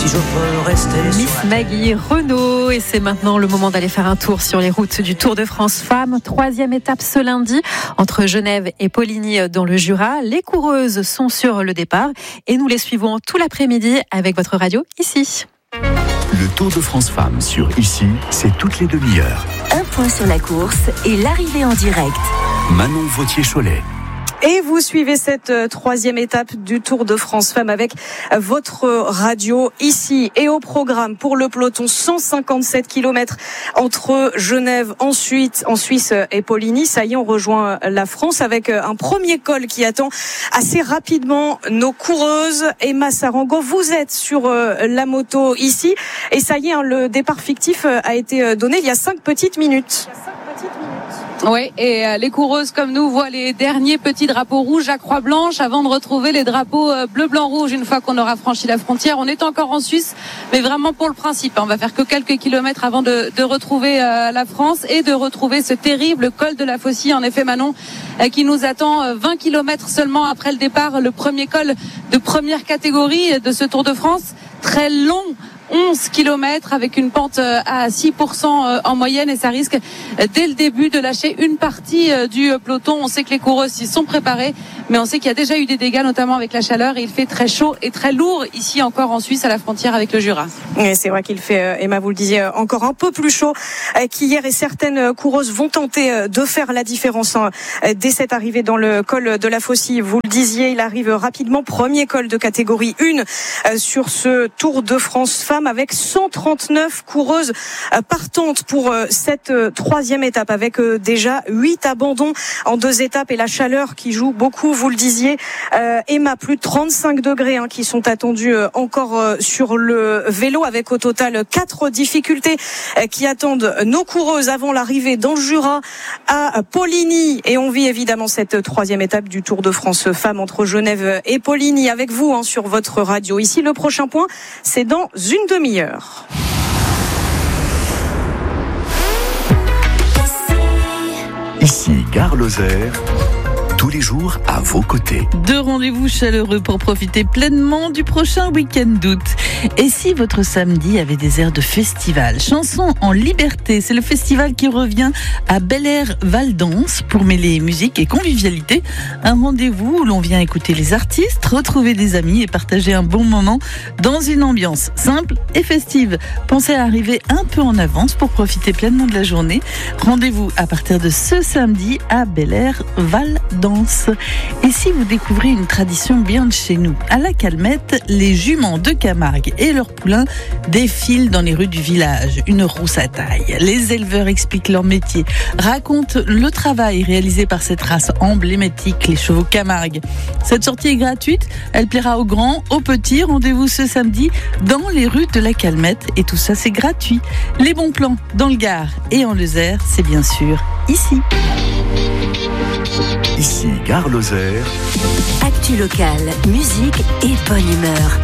si je peux rester Miss sur la Maggie Renaud, et c'est maintenant le moment d'aller faire un tour sur les routes du Tour de France Femmes. 3e étape ce lundi entre Genève et Poligny dans le Jura. Les coureuses sont sur le départ et nous les suivons tout l'après-midi avec votre radio ici. Le Tour de France Femmes sur Ici, c'est toutes les demi-heures. Un point sur la course et l'arrivée en direct. Manon Vautier-Cholet. Et vous suivez cette 3e étape du Tour de France Femmes avec votre radio ici. Et au programme pour le peloton, 157 km entre Genève, ensuite en Suisse et Poligny. Ça y est, on rejoint la France avec un premier col qui attend assez rapidement nos coureuses. Emma Sarango, vous êtes sur la moto ici. Et ça y est, le départ fictif a été donné il y a 5 petites minutes. Oui, et les coureuses comme nous voient les derniers petits drapeaux rouges à croix blanche avant de retrouver les drapeaux bleu, blanc, rouge une fois qu'on aura franchi la frontière. On est encore en Suisse, mais vraiment pour le principe. On va faire que quelques kilomètres avant de retrouver la France et de retrouver ce terrible col de la Faucille. En effet, Manon, qui nous attend 20 kilomètres seulement après le départ, le premier col de première catégorie de ce Tour de France. Très long. 11 km avec une pente à 6% en moyenne, et ça risque dès le début de lâcher une partie du peloton. On sait que les coureuses s'y sont préparées, mais on sait qu'il y a déjà eu des dégâts, notamment avec la chaleur, et il fait très chaud et très lourd ici encore en Suisse à la frontière avec le Jura. Et c'est vrai qu'il fait, Emma, vous le disiez, encore un peu plus chaud qu'hier, et certaines coureuses vont tenter de faire la différence dès cette arrivée dans le col de la Faucille. Vous le disiez, il arrive rapidement, premier col de catégorie 1 sur ce Tour de France Femmes, avec 139 coureuses partantes pour cette 3e étape, avec déjà 8 abandons en 2 étapes, et la chaleur qui joue beaucoup, vous le disiez, Emma, plus de 35 degrés qui sont attendus encore sur le vélo, avec au total 4 difficultés qui attendent nos coureuses avant l'arrivée dans le Jura à Poligny. Et on vit évidemment cette 3e étape du Tour de France Femmes entre Genève et Poligny avec vous sur votre radio. Ici, le prochain point, c'est dans une demi-heure. Ici, Gare Lozère. Tous les jours à vos côtés. 2 rendez-vous chaleureux pour profiter pleinement du prochain week-end d'août. Et si votre samedi avait des airs de festival? Chansons en liberté, c'est le festival qui revient à Bel Air Val d'Ans pour mêler musique et convivialité. Un rendez-vous où l'on vient écouter les artistes, retrouver des amis et partager un bon moment dans une ambiance simple et festive. Pensez à arriver un peu en avance pour profiter pleinement de la journée. Rendez-vous à partir de ce samedi à Bel Air Val d'Ans. Et si vous découvrez une tradition bien de chez nous, à la Calmette, les juments de Camargue et leurs poulains défilent dans les rues du village, une rousse à taille. Les éleveurs expliquent leur métier, racontent le travail réalisé par cette race emblématique, les chevaux Camargue. Cette sortie est gratuite, elle plaira aux grands, aux petits. Rendez-vous ce samedi dans les rues de la Calmette, et tout ça c'est gratuit. Les bons plans dans le Gard et en Lozère, c'est bien sûr ici. Ici, Gare Lozère. Actu locale, musique et bonne humeur.